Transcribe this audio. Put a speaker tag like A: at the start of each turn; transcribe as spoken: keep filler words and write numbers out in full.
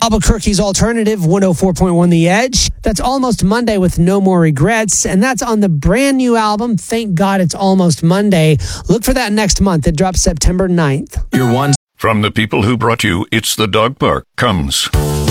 A: Albuquerque's Alternative one oh four point one The Edge. That's Almost Monday with No More Regrets. And that's on the brand new album, Thank God It's Almost Monday. Look for that next month. It drops September ninth.
B: Your one.
C: From the people who brought you It's the Dog Park comes